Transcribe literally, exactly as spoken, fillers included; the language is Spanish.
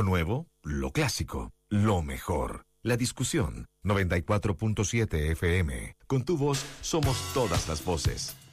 nuevo, lo clásico, lo mejor. La discusión, noventa y cuatro punto siete F M. Con tu voz somos todas las voces.